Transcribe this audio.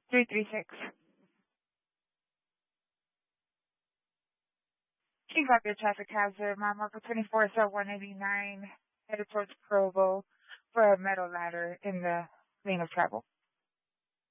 336. King up your traffic hazard. Mile marker 24 sub 189, headed towards Provo for a metal ladder in the lane of travel.